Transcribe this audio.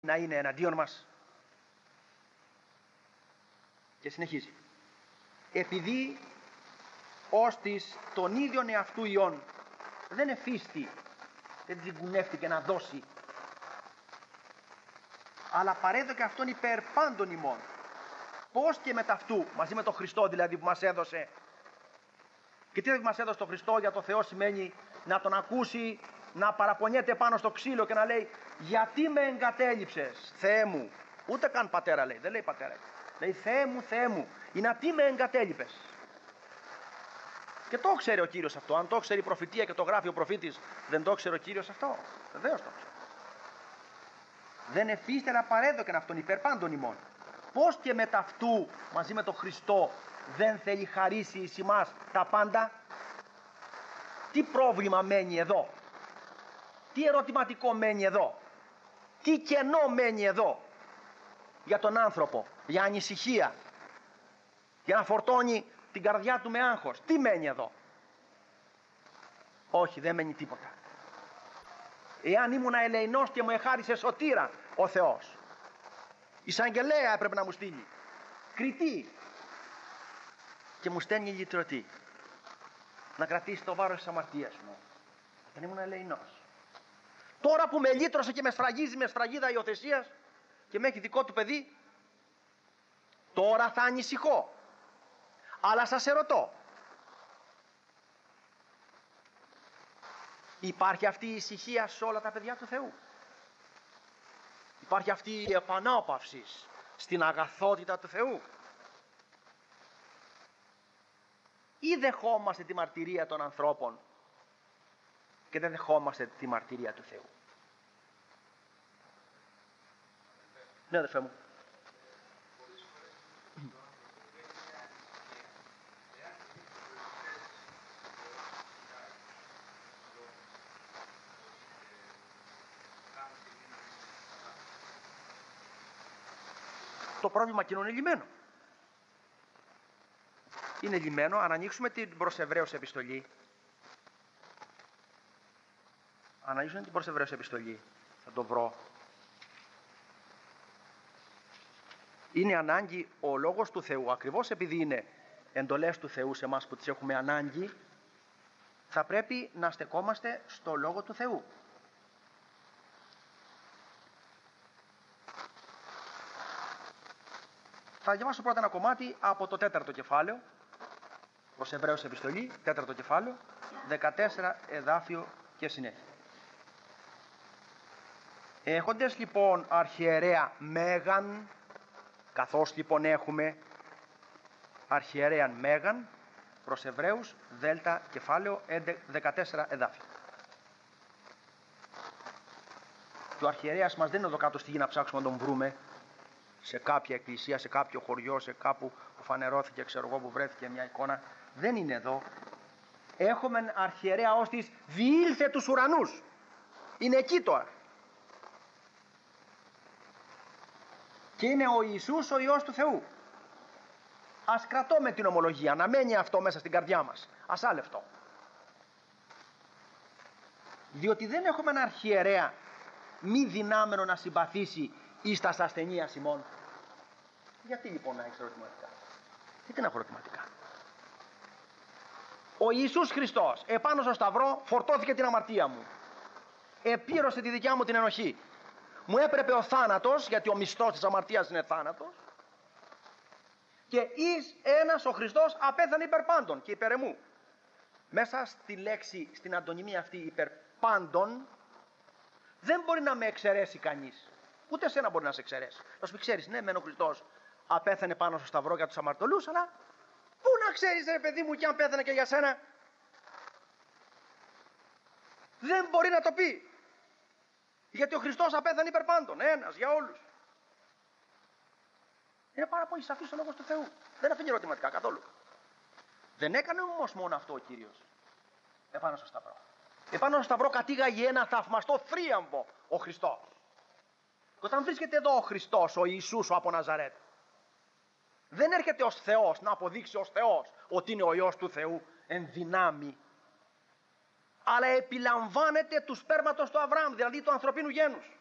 να είναι εναντίον μας? Και συνεχίζει. Επειδή ως της τον ίδιον εαυτού ιών δεν εφίστη, δεν τσιγκουνεύτηκε να δώσει, αλλά παρέδωκε αυτόν υπέρ πάντων ημών. Πώς και με ταυτού, μαζί με τον Χριστό δηλαδή που μας έδωσε. Και τι μας έδωσε τον Χριστό για το Θεό σημαίνει να τον ακούσει να παραπονιέται πάνω στο ξύλο και να λέει γιατί με εγκατέλειψες Θεέ μου? Ούτε καν πατέρα λέει, δεν λέει πατέρα, λέει Θεέ μου, Θεέ μου, γιατί με εγκατέλειπες? Και το ξέρει ο Κύριος αυτό. Αν το ξέρει η προφητεία και το γράφει ο προφήτης, δεν το ξέρει ο Κύριος αυτό? Βεβαίως το ξέρει. Δεν εφίστερα παρέδοκεν αυτόν υπέρ πάντων ημών. Πώς και με ταυτού μαζί με τον Χριστό δεν θέλει χαρίσει εις ημάς τα πάντα? Τι πρόβλημα μένει εδώ? Τι ερωτηματικό μένει εδώ? Τι κενό μένει εδώ για τον άνθρωπο, για ανησυχία, για να φορτώνει την καρδιά του με άγχος? Τι μένει εδώ? Όχι, δεν μένει τίποτα. Εάν ήμουν ελεηνός και μου εχάρισε σωτήρα ο Θεός, εισαγγελέα έπρεπε να μου στείλει, κριτή, και μου στέλνει λυτρωτή να κρατήσει το βάρος της αμαρτίας μου. Δεν ήμουν ελεηνός. Τώρα που με λύτρωσε και με σφραγίζει με σφραγίδα υιοθεσίας και με έχει δικό του παιδί, τώρα θα ανησυχώ. Αλλά σας ερωτώ, υπάρχει αυτή η ησυχία σε όλα τα παιδιά του Θεού? Υπάρχει αυτή η επανάπαυση στην αγαθότητα του Θεού? Ή δεχόμαστε τη μαρτυρία των ανθρώπων και δεν δεχόμαστε τη μαρτυρία του Θεού? Ναι, αδερφέ μου. Το πρόβλημα εκείνο είναι λυμένο. Είναι λυμένο. Αν ανοίξουμε την προς Εβραίους επιστολή, θα το βρω. Είναι ανάγκη ο λόγος του Θεού, ακριβώς επειδή είναι εντολές του Θεού σε εμάς που τις έχουμε ανάγκη, θα πρέπει να στεκόμαστε στο λόγο του Θεού. Θα διαβάσω πρώτα ένα κομμάτι από το 4ο κεφάλαιο, προς Εβραίους επιστολή, 4ο κεφάλαιο, 14 εδάφιο και συνέχεια. Έχοντες λοιπόν αρχιερέα Μέγαν, καθώς λοιπόν έχουμε αρχιερέαν Μέγαν, προς Εβραίους, δέλτα κεφάλαιο, 14 εδάφιο. Και ο αρχιερέας μας δεν είναι εδώ κάτω στη γη να ψάξουμε να τον βρούμε, σε κάποια εκκλησία, σε κάποιο χωριό, σε κάπου που φανερώθηκε, ξέρω εγώ, που βρέθηκε μια εικόνα. Δεν είναι εδώ. Έχουμε αρχιερέα ως της διήλθε τους ουρανούς. Είναι εκεί τώρα. Και είναι ο Ιησούς ο Υιός του Θεού. Ας κρατώμε την ομολογία, να μένει αυτό μέσα στην καρδιά μας. Ασάλευτο. Διότι δεν έχουμε ένα αρχιερέα μη δυνάμενο να συμπαθήσει εις τας ασθενείας ημών. Γιατί λοιπόν να έχεις ερωτηματικά? Γιατί να έχω ερωτηματικά? Ο Ιησούς Χριστός επάνω στο σταυρό φορτώθηκε την αμαρτία μου. Επήρωσε τη δικιά μου την ενοχή. Μου έπρεπε ο θάνατος, γιατί ο μισθός της αμαρτίας είναι θάνατος. Και εις ένας ο Χριστός απέθανε υπέρ πάντων και υπέρ εμού. Μέσα στη λέξη, στην αντωνυμία αυτή υπέρ πάντων, δεν μπορεί να με εξαιρέσει κανείς. Ούτε εσένα μπορεί να σε εξαιρέσει. Να σου πει, ξέρεις, ναι, μεν ο Χριστός απέθανε πάνω στο σταυρό για τους αμαρτωλούς, αλλά πού να ξέρεις, ρε παιδί μου, κι αν πέθανε και για σένα? Δεν μπορεί να το πει. Γιατί ο Χριστός απέθανε υπέρ πάντων, ένας για όλους. Είναι πάρα πολύ σαφής ο λόγος του Θεού. Δεν αφήνει ερωτηματικά καθόλου. Δεν έκανε όμως μόνο αυτό ο Κύριος. Επάνω στο σταυρό. Επάνω στο σταυρό κατήγαγε ένα θαυμαστό θρίαμβο ο Χριστός. Και όταν βρίσκεται εδώ ο Χριστός, ο Ιησούς, ο από Ναζαρέτ, δεν έρχεται ως Θεός να αποδείξει ως Θεός ότι είναι ο Υιός του Θεού εν δυνάμει, αλλά επιλαμβάνεται του σπέρματος του Αβραάμ, δηλαδή του ανθρωπίνου γένους.